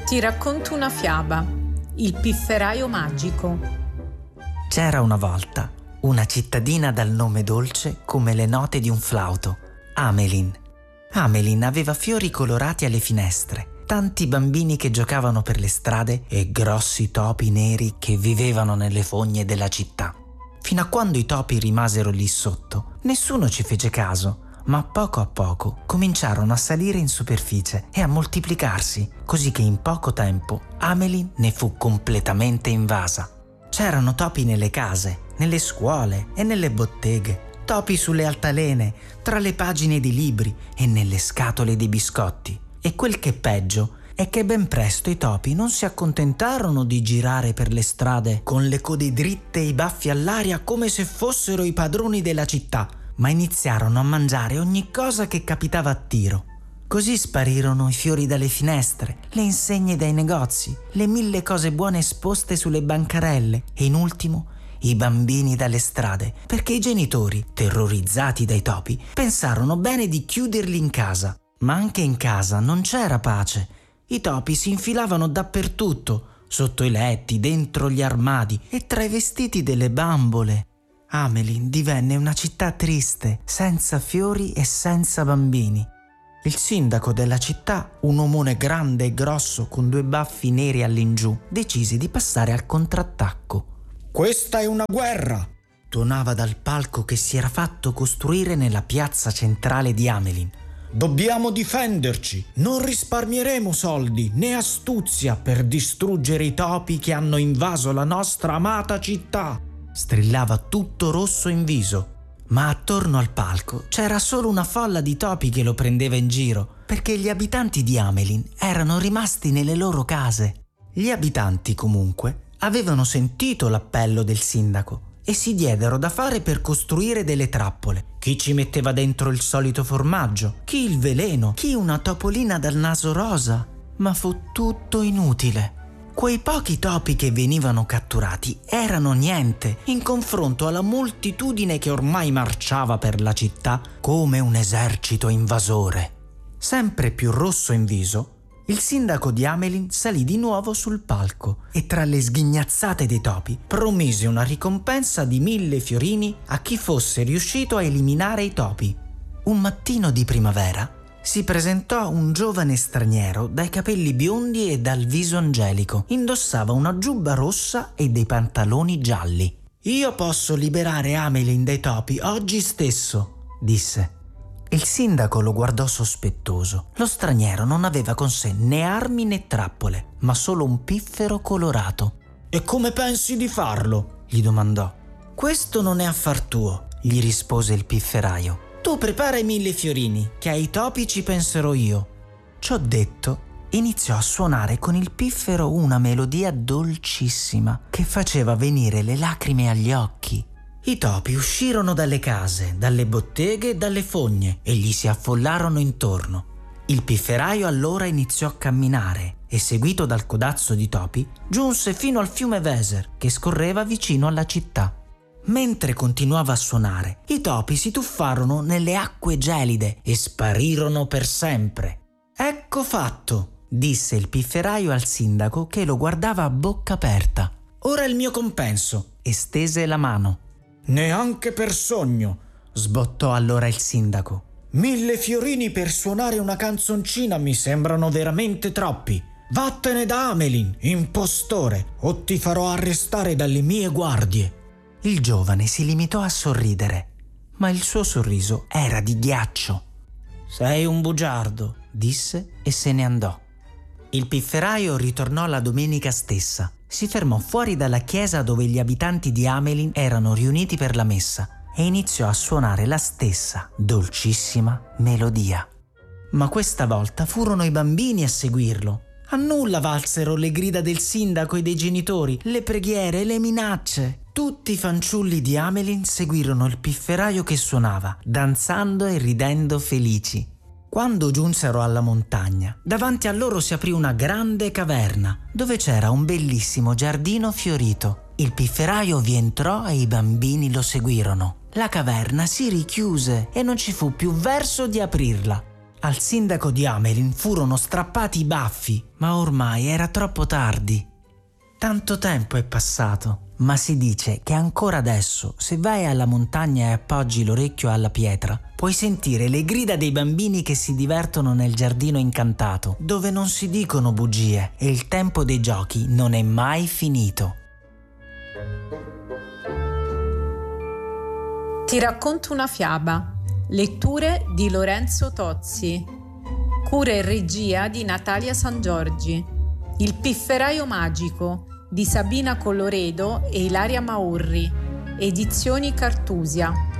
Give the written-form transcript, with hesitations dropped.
Ti racconto una fiaba. Il pifferaio magico. C'era una volta una cittadina dal nome dolce come le note di un flauto, Amelin. Amelin aveva fiori colorati alle finestre, tanti bambini che giocavano per le strade e grossi topi neri che vivevano nelle fogne della città. Fino a quando i topi rimasero lì sotto, nessuno ci fece caso, ma poco a poco cominciarono a salire in superficie e a moltiplicarsi, così che in poco tempo Amelin ne fu completamente invasa. C'erano topi nelle case, nelle scuole e nelle botteghe, topi sulle altalene, tra le pagine di libri e nelle scatole di biscotti. E quel che è peggio è che ben presto i topi non si accontentarono di girare per le strade con le code dritte e i baffi all'aria come se fossero i padroni della città, ma iniziarono a mangiare ogni cosa che capitava a tiro. Così sparirono i fiori dalle finestre, le insegne dai negozi, le 1000 cose buone esposte sulle bancarelle e in ultimo i bambini dalle strade, perché i genitori, terrorizzati dai topi, pensarono bene di chiuderli in casa. Ma anche in casa non c'era pace. I topi si infilavano dappertutto, sotto i letti, dentro gli armadi e tra i vestiti delle bambole. Amelin divenne una città triste, senza fiori e senza bambini. Il sindaco della città, un omone grande e grosso con 2 baffi neri all'ingiù, decise di passare al contrattacco. «Questa è una guerra!» tuonava dal palco che si era fatto costruire nella piazza centrale di Amelin. «Dobbiamo difenderci! Non risparmieremo soldi né astuzia per distruggere i topi che hanno invaso la nostra amata città!» Strillava tutto rosso in viso. Ma attorno al palco c'era solo una folla di topi che lo prendeva in giro, perché gli abitanti di Amelin erano rimasti nelle loro case. Gli abitanti, comunque, avevano sentito l'appello del sindaco e si diedero da fare per costruire delle trappole. Chi ci metteva dentro il solito formaggio, chi il veleno, chi una topolina dal naso rosa. Ma fu tutto inutile. Quei pochi topi che venivano catturati erano niente in confronto alla moltitudine che ormai marciava per la città come un esercito invasore. Sempre più rosso in viso, il sindaco di Amelin salì di nuovo sul palco e tra le sghignazzate dei topi promise una ricompensa di 1000 fiorini a chi fosse riuscito a eliminare i topi. Un mattino di primavera si presentò un giovane straniero dai capelli biondi e dal viso angelico. Indossava una giubba rossa e dei pantaloni gialli. «Io posso liberare Amelin dai topi oggi stesso», disse. Il sindaco lo guardò sospettoso. Lo straniero non aveva con sé né armi né trappole, ma solo un piffero colorato. «E come pensi di farlo?» gli domandò. «Questo non è affar tuo», gli rispose il pifferaio. «Tu prepara i 1000 fiorini, che ai topi ci penserò io». Ciò detto, iniziò a suonare con il piffero una melodia dolcissima che faceva venire le lacrime agli occhi. I topi uscirono dalle case, dalle botteghe e dalle fogne e gli si affollarono intorno. Il pifferaio allora iniziò a camminare e, seguito dal codazzo di topi, giunse fino al fiume Weser che scorreva vicino alla città. Mentre continuava a suonare, i topi si tuffarono nelle acque gelide e sparirono per sempre. «Ecco fatto», disse il pifferaio al sindaco che lo guardava a bocca aperta. «Ora il mio compenso», e stese la mano. «Neanche per sogno», sbottò allora il sindaco. 1000 fiorini per suonare una canzoncina mi sembrano veramente troppi. Vattene da Amelin, impostore, o ti farò arrestare dalle mie guardie». Il giovane si limitò a sorridere, ma il suo sorriso era di ghiaccio. «Sei un bugiardo», disse e se ne andò. Il pifferaio ritornò la domenica stessa. Si fermò fuori dalla chiesa dove gli abitanti di Amelin erano riuniti per la messa e iniziò a suonare la stessa dolcissima melodia. Ma questa volta furono i bambini a seguirlo. A nulla valsero le grida del sindaco e dei genitori, le preghiere e le minacce. Tutti i fanciulli di Amelin seguirono il pifferaio che suonava, danzando e ridendo felici. Quando giunsero alla montagna, davanti a loro si aprì una grande caverna, dove c'era un bellissimo giardino fiorito. Il pifferaio vi entrò e i bambini lo seguirono. La caverna si richiuse e non ci fu più verso di aprirla. Al sindaco di Amelin furono strappati i baffi, ma ormai era troppo tardi. Tanto tempo è passato, ma si dice che ancora adesso, se vai alla montagna e appoggi l'orecchio alla pietra, puoi sentire le grida dei bambini che si divertono nel giardino incantato, dove non si dicono bugie e il tempo dei giochi non è mai finito. Ti racconto una fiaba. Letture di Lorenzo Tozzi. Cura e regia di Natalia Sangiorgi. Il pifferaio magico di Sabina Colloredo e Ilaria Maurri. Edizioni Cartusia.